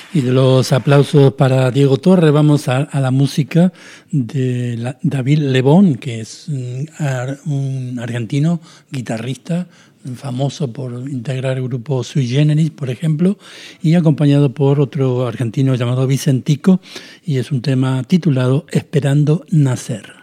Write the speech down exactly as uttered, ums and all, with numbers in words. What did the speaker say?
Y de los aplausos para Diego Torre vamos a, a la música de la, David Lebón, que es un, un argentino guitarrista famoso por integrar el grupo Sui Generis, por ejemplo, y acompañado por otro argentino llamado Vicentico, y es un tema titulado Esperando Nacer.